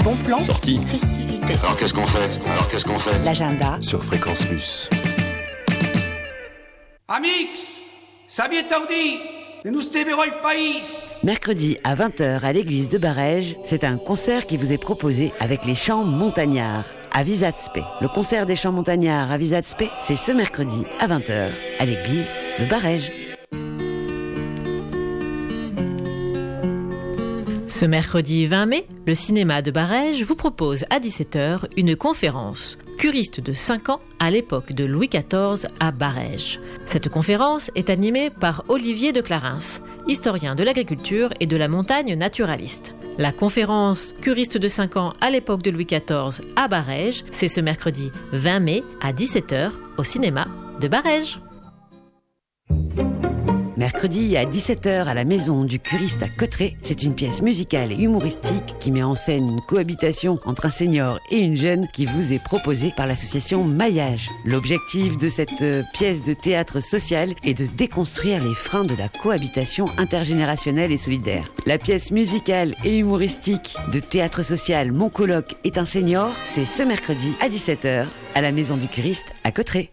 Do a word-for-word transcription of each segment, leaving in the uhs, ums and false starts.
Bon plan. Sortie. Festivité. Alors qu'est-ce qu'on fait Alors qu'est-ce qu'on fait L'agenda. Sur Fréquence Luce. Amix, sabia taudi, de nous steveroi pays. Mercredi à vingt heures à l'église de Barège, c'est un concert qui vous est proposé avec les chants montagnards à Visatspe. Le concert des chants montagnards à Visatspe, c'est ce mercredi à vingt heures à l'église de Barège. Ce mercredi vingt mai, le cinéma de Barège vous propose à dix-sept heures une conférence « Curiste de cinq ans à l'époque de Louis quatorze à Barège ». Cette conférence est animée par Olivier de Clarins, historien de l'agriculture et de la montagne naturaliste. La conférence « Curiste de cinq ans à l'époque de Louis quatorze à Barège », c'est ce mercredi vingt mai à dix-sept heures au cinéma de Barège. Mercredi à dix-sept heures à la maison du curiste à Cotterêts, c'est une pièce musicale et humoristique qui met en scène une cohabitation entre un senior et une jeune qui vous est proposée par l'association Maillage. L'objectif de cette euh, pièce de théâtre social est de déconstruire les freins de la cohabitation intergénérationnelle et solidaire. La pièce musicale et humoristique de théâtre social Mon coloc est un senior, c'est ce mercredi à dix-sept heures à la maison du curiste à Cotterêts.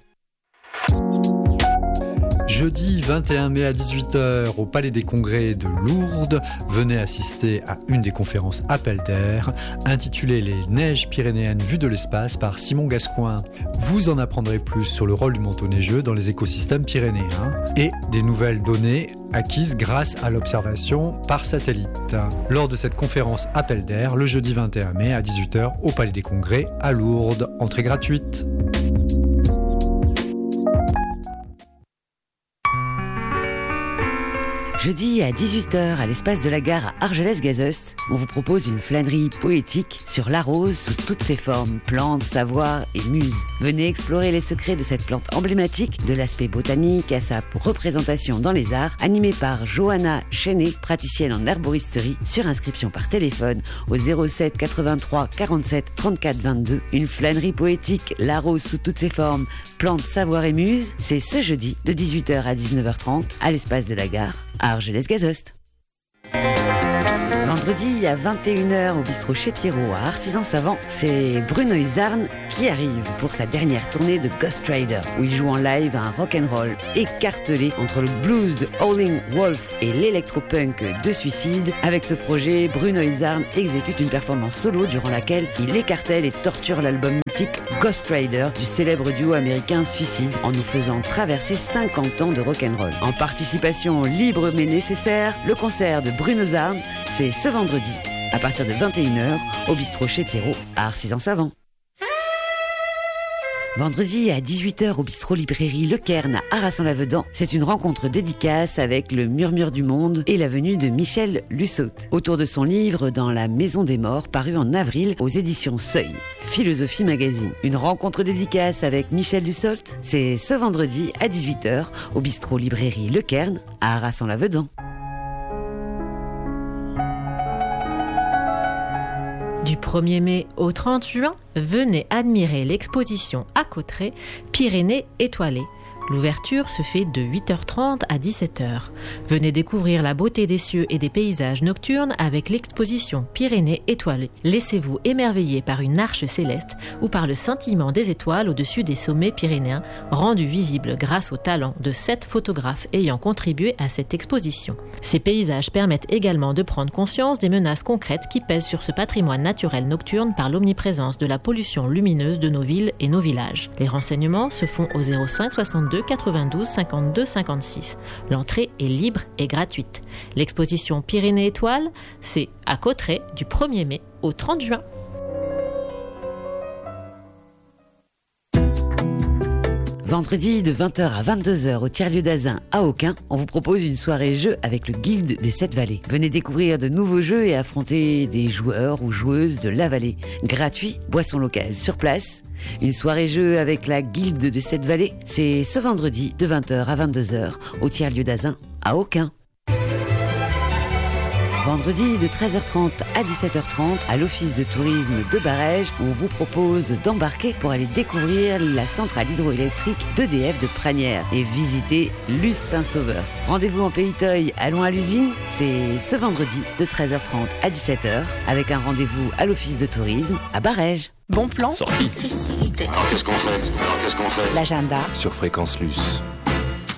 Jeudi vingt et un mai à dix-huit heures au Palais des Congrès de Lourdes, venez assister à une des conférences Appel d'air intitulée Les neiges pyrénéennes vues de l'espace par Simon Gascoin. Vous en apprendrez plus sur le rôle du manteau neigeux dans les écosystèmes pyrénéens et des nouvelles données acquises grâce à l'observation par satellite. Lors de cette conférence Appel d'air, le jeudi vingt et un mai à dix-huit heures au Palais des Congrès à Lourdes, entrée gratuite. Jeudi à dix-huit heures à l'espace de la gare à Argelès-Gazost, on vous propose une flânerie poétique sur la rose sous toutes ses formes, plantes, savoirs et muses. Venez explorer les secrets de cette plante emblématique, de l'aspect botanique à sa représentation dans les arts, animée par Johanna Chenet, praticienne en herboristerie, sur inscription par téléphone au zéro sept quatre-vingt-trois quarante-sept trente-quatre vingt-deux. Une flânerie poétique, la rose sous toutes ses formes, plantes, savoirs et muses, c'est ce jeudi de dix-huit heures à dix-neuf heures trente à l'espace de la gare à Argelès-Gazost. Vendredi à vingt et une heures au bistrot chez Pierrot à Arcisant-Savant, c'est Bruno Uzarn qui arrive pour sa dernière tournée de Ghost Rider, où il joue en live un rock'n'roll écartelé entre le blues de Howling Wolf et l'électropunk de Suicide. Avec ce projet, Bruno Uzarn exécute une performance solo durant laquelle il écartèle et torture l'album mythique Ghost Rider du célèbre duo américain Suicide en nous faisant traverser cinquante ans de rock'n'roll. En participation libre mais nécessaire, le concert de Bruno Uzarn, c'est ce vendredi, à partir de vingt et une heures, au bistrot chez Pierrot, à Arcisant-Savant. Vendredi à dix-huit heures au bistrot librairie Le Cairn à Arras-en-Lavedan, c'est une rencontre dédicace avec le Murmure du Monde et la venue de Michel Lussault, autour de son livre Dans la Maison des Morts, paru en avril aux éditions Seuil, Philosophie Magazine. Une rencontre dédicace avec Michel Lussault, c'est ce vendredi à dix-huit heures au bistrot librairie Le Cairn à Arras-en-Lavedan. Du premier mai au trente juin, venez admirer l'exposition à Cotterêts Pyrénées étoilées. L'ouverture se fait de huit heures trente à dix-sept heures. Venez découvrir la beauté des cieux et des paysages nocturnes avec l'exposition Pyrénées étoilées. Laissez-vous émerveiller par une arche céleste ou par le scintillement des étoiles au-dessus des sommets pyrénéens, rendu visible grâce au talent de sept photographes ayant contribué à cette exposition. Ces paysages permettent également de prendre conscience des menaces concrètes qui pèsent sur ce patrimoine naturel nocturne par l'omniprésence de la pollution lumineuse de nos villes et nos villages. Les renseignements se font au zéro cinq soixante-deux quatre-vingt-douze cinquante-deux cinquante-six. L'entrée est libre et gratuite. L'exposition Pyrénées étoiles, c'est à Cotterêts du premier mai au trente juin. Vendredi de vingt heures à vingt-deux heures au tiers-lieu d'Azun à Aucun, on vous propose une soirée jeu avec le Guilde des Sept Vallées. Venez découvrir de nouveaux jeux et affronter des joueurs ou joueuses de la vallée. Gratuit, boisson locale sur place. Une soirée jeu avec la Guilde des Sept Vallées, c'est ce vendredi de vingt heures à vingt-deux heures au tiers-lieu d'Azun à Aucun. vendredi de treize heures trente à dix-sept heures trente à l'Office de tourisme de Barège où on vous propose d'embarquer pour aller découvrir la centrale hydroélectrique d'E D F de Pranières et visiter Luz Saint-Sauveur. Rendez-vous en Pays-Teuil à Loin à l'usine, c'est ce vendredi de treize heures trente à dix-sept heures avec un rendez-vous à l'Office de tourisme à Barège. Bon plan. Sortie. Festivité. Alors qu'est-ce qu'on fait Alors qu'est-ce qu'on fait L'agenda. Sur Fréquence Luce.